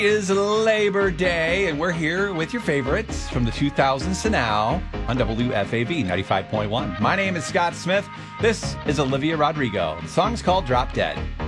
Is Labor Day, and we're here with your favorites from the 2000s to now on WFAV 95.1. My name is Scott Smith. This is Olivia Rodrigo. The song's called Drop Dead.